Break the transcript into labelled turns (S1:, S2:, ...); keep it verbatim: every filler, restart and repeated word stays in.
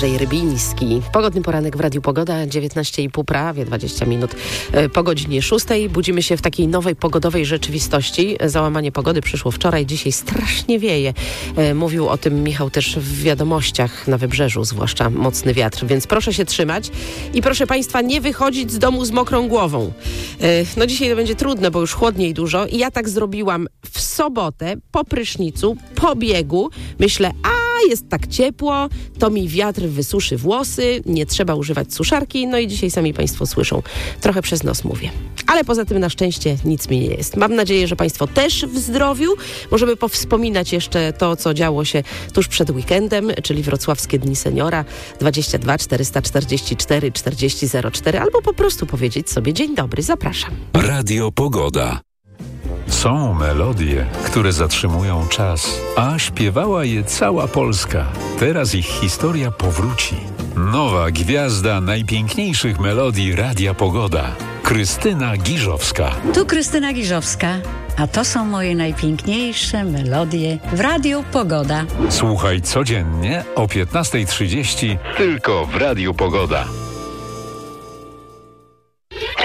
S1: Błażej Rybiński. Pogodny poranek w Radiu Pogoda, dziewiętnaście i pół, prawie dwadzieścia minut po godzinie szóstej. Budzimy się w takiej nowej pogodowej rzeczywistości. Załamanie pogody przyszło wczoraj, dzisiaj strasznie wieje. Mówił o tym Michał też w wiadomościach na Wybrzeżu, zwłaszcza mocny wiatr, więc proszę się trzymać i proszę Państwa nie wychodzić z domu z mokrą głową. No dzisiaj to będzie trudne, bo już chłodniej dużo i ja tak zrobiłam w sobotę po prysznicu, po biegu. Myślę, a jest tak ciepło, to mi wiatr wysuszy włosy, nie trzeba używać suszarki, no i dzisiaj sami Państwo słyszą, trochę przez nos mówię. Ale poza tym na szczęście nic mi nie jest. Mam nadzieję, że Państwo też w zdrowiu. Możemy powspominać jeszcze to, co działo się tuż przed weekendem, czyli Wrocławskie Dni Seniora dwadzieścia dwa czterysta czterdzieści cztery czterdzieści zero cztery albo po prostu powiedzieć sobie dzień dobry, zapraszam.
S2: Radio Pogoda. Są melodie, które zatrzymują czas, a śpiewała je cała Polska. Teraz ich historia powróci. Nowa gwiazda najpiękniejszych melodii Radia Pogoda. Krystyna Giżowska.
S3: Tu Krystyna Giżowska, a to są moje najpiękniejsze melodie w Radiu Pogoda.
S2: Słuchaj codziennie o piętnasta trzydzieści tylko w Radiu Pogoda.